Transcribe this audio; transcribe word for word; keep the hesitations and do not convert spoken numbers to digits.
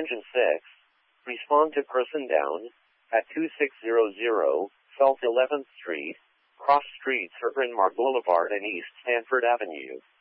Attention six. Respond to person down at two six zero zero South eleventh Street, cross streets Bryn Mawr Boulevard and East Stanford Avenue.